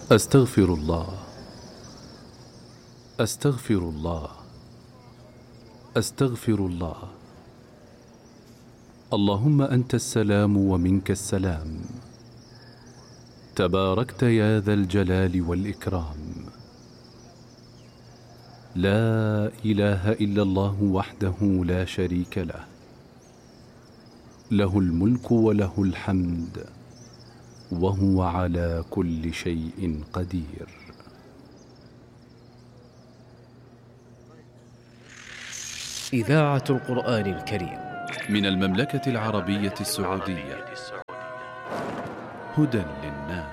أستغفر الله، أستغفر الله، أستغفر الله. اللهم أنت السلام ومنك السلام، تباركت يا ذا الجلال والإكرام. لا إله إلا الله وحده لا شريك له، له الملك وله الحمد وهو على كل شيء قدير. إذاعة القرآن الكريم من المملكة العربية السعودية، هدى للناس.